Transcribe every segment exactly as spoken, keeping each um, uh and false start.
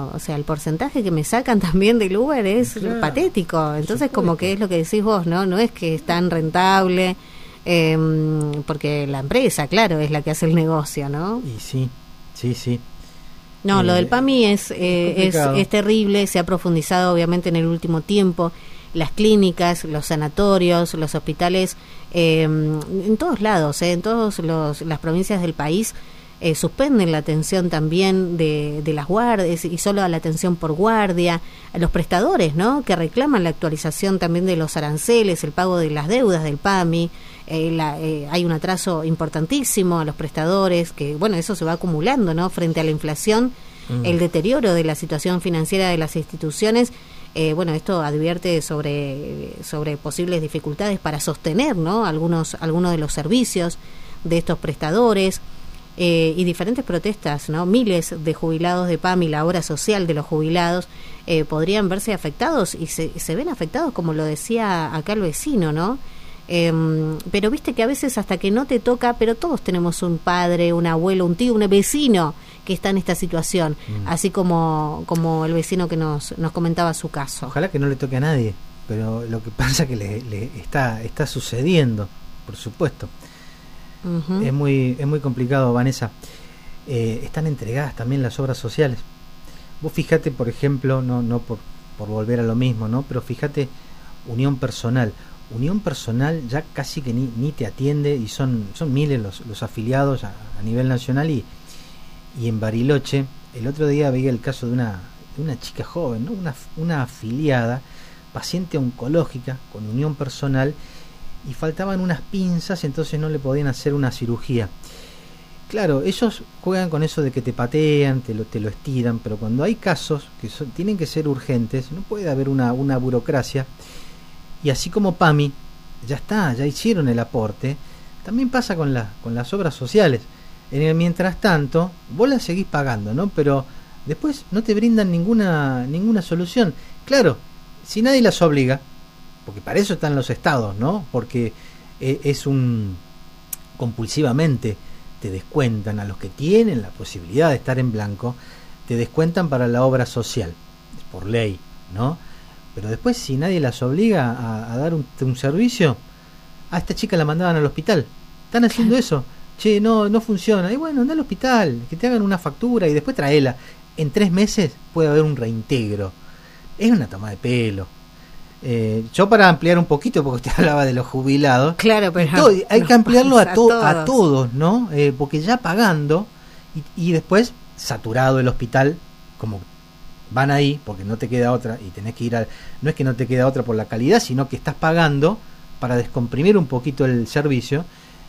bueno, o sea, el porcentaje que me sacan también del Uber es claro, patético. Entonces, como que es lo que decís vos, ¿no? No es que es tan rentable, eh, porque la empresa, claro, es la que hace el negocio, ¿no? Y sí, sí, sí. No, eh, lo del PAMI es, eh, es, es terrible, se ha profundizado obviamente en el último tiempo. Las clínicas, los sanatorios, los hospitales, eh, en todos lados, eh, en todas las provincias del país, eh, suspenden la atención también de, de las guardias y solo a la atención por guardia, a los prestadores, ¿no?, que reclaman la actualización también de los aranceles, el pago de las deudas del PAMI. Eh, la, eh, hay un atraso importantísimo a los prestadores, que bueno, eso se va acumulando, ¿no?, frente a la inflación, mm. el deterioro de la situación financiera de las instituciones. Eh, bueno, esto advierte sobre, sobre posibles dificultades para sostener, ¿no?, algunos, algunos de los servicios de estos prestadores, eh, y diferentes protestas, ¿no? Miles de jubilados de PAMI, la obra social de los jubilados, eh, podrían verse afectados y se, se ven afectados, como lo decía acá el vecino, ¿no? Eh, pero viste que a veces hasta que no te toca, pero todos tenemos un padre, un abuelo, un tío, un vecino que está en esta situación, mm. así como como el vecino que nos nos comentaba su caso. Ojalá que no le toque a nadie, pero lo que pasa es que le, le está está sucediendo, por supuesto. Uh-huh. Es muy es muy complicado, Vanessa. Eh, están entregadas también las obras sociales. Vos fíjate, por ejemplo, no no por por volver a lo mismo, ¿no? Pero fíjate, Unión Personal. Unión Personal ya casi que ni, ni te atiende y son son miles los, los afiliados a, a nivel nacional y, y en Bariloche el otro día veía el caso de una de una chica joven, ¿no? una, una afiliada, paciente oncológica con Unión Personal, y faltaban unas pinzas, entonces no le podían hacer una cirugía. Claro, ellos juegan con eso de que te patean, te lo, te lo estiran, pero cuando hay casos que son, tienen que ser urgentes, no puede haber una, una burocracia. Y así como PAMI, ya está, ya hicieron el aporte, también pasa con, la, con las obras sociales. En el mientras tanto, vos las seguís pagando, ¿no? Pero después no te brindan ninguna, ninguna solución. Claro, si nadie las obliga, porque para eso están los estados, ¿no? Porque eh, es un... compulsivamente te descuentan a los que tienen la posibilidad de estar en blanco, te descuentan para la obra social, por ley, ¿no? Pero después, si nadie las obliga a, a dar un, un servicio, a esta chica la mandaban al hospital. Están haciendo eso. Che, no no funciona. Y bueno, anda al hospital, que te hagan una factura y después traela. En tres meses puede haber un reintegro. Es una toma de pelo. Eh, yo para ampliar un poquito, porque usted hablaba de los jubilados, claro, pero todo, hay que ampliarlo a, to- a todos, a todos, ¿no? Eh, porque ya pagando y, y después saturado el hospital, como van ahí, porque no te queda otra y tenés que ir al... No es que no te queda otra por la calidad, sino que estás pagando para descomprimir un poquito el servicio,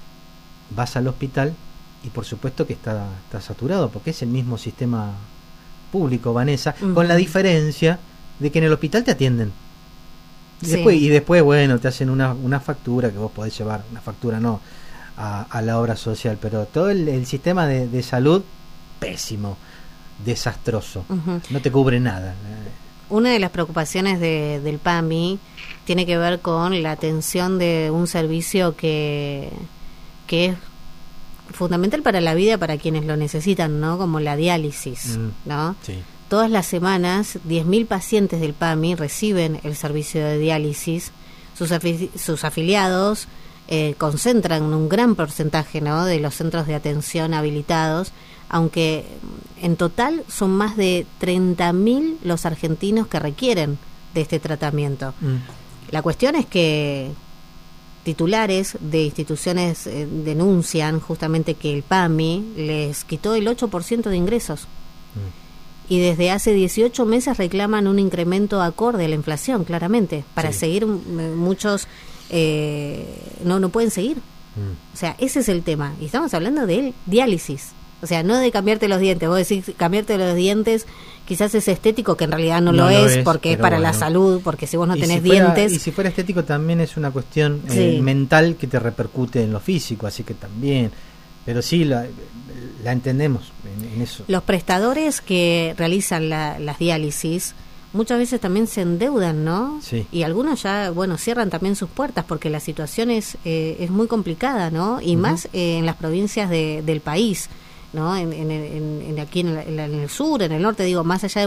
vas al hospital y por supuesto que está, está saturado, porque es el mismo sistema público, Vanessa, uh-huh. con la diferencia de que en el hospital te atienden. Y, sí. después, y después, bueno, te hacen una, una factura que vos podés llevar, una factura no, a, a la obra social, pero todo el, el sistema de, de salud, pésimo, desastroso, uh-huh. no te cubre nada. Una de las preocupaciones de, del PAMI tiene que ver con la atención de un servicio que, que es fundamental para la vida, para quienes lo necesitan, ¿no? Como la diálisis, mm, ¿no? Sí. Todas las semanas, diez mil pacientes del PAMI reciben el servicio de diálisis. Sus, afi- sus afiliados eh, concentran un gran porcentaje, ¿no?, de los centros de atención habilitados, aunque en total son más de treinta mil los argentinos que requieren de este tratamiento. Mm. La cuestión es que titulares de instituciones eh, denuncian justamente que el PAMI les quitó el ocho por ciento de ingresos. Mm. Y desde hace dieciocho meses reclaman un incremento acorde a la inflación, claramente. Para sí. seguir, muchos eh, no no pueden seguir. Mm. O sea, ese es el tema. Y estamos hablando de diálisis. O sea, no de cambiarte los dientes. Vos decís, cambiarte los dientes quizás es estético, que en realidad no, no lo, es, lo es, porque es para bueno. la salud, porque si vos no tenés si fuera, dientes... Y si fuera estético también es una cuestión eh, sí. mental que te repercute en lo físico, así que también... Pero sí, la, la entendemos en, en eso. Los prestadores que realizan la, las diálisis muchas veces también se endeudan, ¿no? Sí. Y algunos ya, bueno, cierran también sus puertas porque la situación es, eh, es muy complicada, ¿no? Y uh-huh. más eh, en las provincias de, del país, ¿no? En, en, en, en aquí en, la, en el sur, en el norte, digo, más allá de